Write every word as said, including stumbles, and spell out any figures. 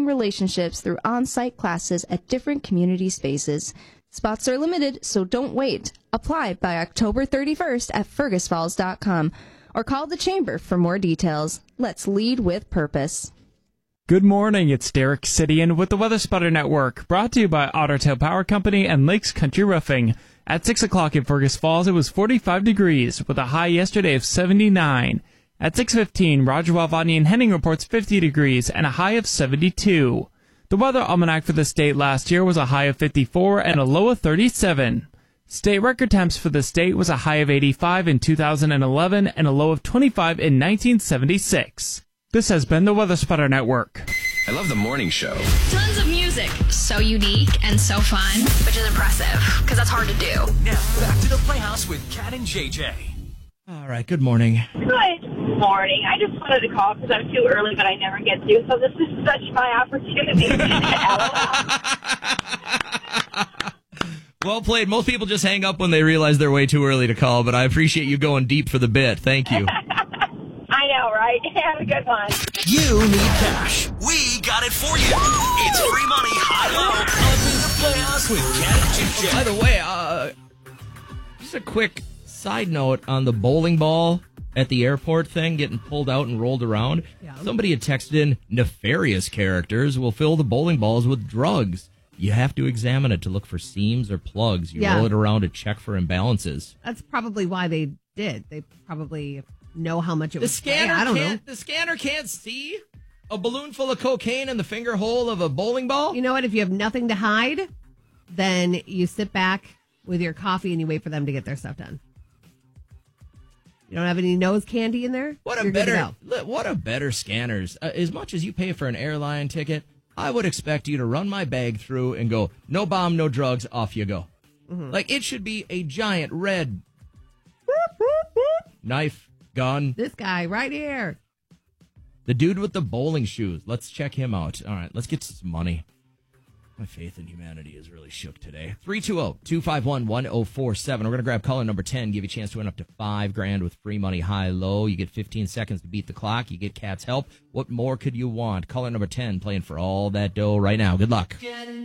relationships through on-site classes at different community spaces. Spots are limited, so don't wait. Apply by October thirty-first at fergus falls dot com or call the Chamber for more details. Let's lead with purpose. Good morning, it's Derek Sidian with the Weather Spotter Network, brought to you by Otter Tail Power Company and Lakes Country Roofing. At six o'clock in Fergus Falls, it was forty-five degrees, with a high yesterday of seventy-nine. At six fifteen, Roger Walvani and Henning reports fifty degrees and a high of seventy-two. The weather almanac for the state last year was a high of fifty-four and a low of thirty-seven. State record temps for the state was a high of eighty-five in two thousand eleven and a low of twenty-five in nineteen seventy-six. This has been the Weather Spotter Network. I love the morning show. Tons of music. So unique and so fun, which is impressive, because that's hard to do. Now, back to the Playhouse with Kat and J J. All right, good morning. Good morning. I just wanted to call because I'm too early, but I never get to, so this is such my opportunity. Well played. Most people just hang up when they realize they're way too early to call, but I appreciate you going deep for the bit. Thank you. I know, right? Have a good one. You need cash. We got it for you. It's free money, high-low, up in the Playhouse with Kat and J J. By the way, uh, just a quick side note on the bowling ball at the airport thing getting pulled out and rolled around. Yeah. Somebody had texted in, nefarious characters will fill the bowling balls with drugs. You have to examine it to look for seams or plugs. You Yeah. roll it around to check for imbalances. That's probably why they did. They probably know how much it The was. scanner I don't can't. know. The scanner can't see a balloon full of cocaine in the finger hole of a bowling ball. You know what? If you have nothing to hide, then you sit back with your coffee and you wait for them to get their stuff done. You don't have any nose candy in there? What a You're good to better, go. li- what a better scanners. Uh, as much as you pay for an airline ticket, I would expect you to run my bag through and go, no bomb, no drugs, off you go. Mm-hmm. Like it should be a giant red knife, gun. This guy right here. The dude with the bowling shoes. Let's check him out. All right, let's get some money. My faith in humanity is really shook today. three two zero, two five one, one zero four seven. We're going to grab caller number ten, give you a chance to win up to five grand with free money high-low. You get fifteen seconds to beat the clock. You get Kat's help. What more could you want? Caller number ten playing for all that dough right now. Good luck.